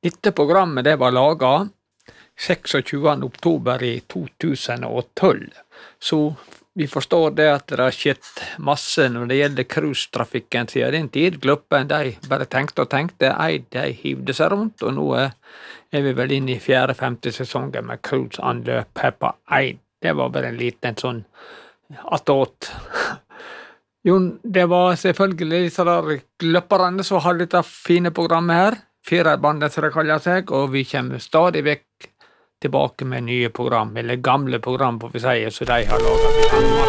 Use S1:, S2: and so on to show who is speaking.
S1: Dette programmet det var laget 26. oktober i 2012, så vi forstår det at det har skjedd masse når det gjelder cruisetrafikken siden den tid. Gloppen, de bare tenkte og tenkte, de hivde seg rundt, og nå er vi vel inne i 4.-5. sesongen med cruiseanløp her på Eid. Det var bare en liten sånn attåt. Jo, det var selvfølgelig disse der gløpperne som har dette fine programmet her, Firerbandet som det kaller seg, og vi kommer stadig vekk tilbake med nye program, eller gamle program, får vi si, så de har laget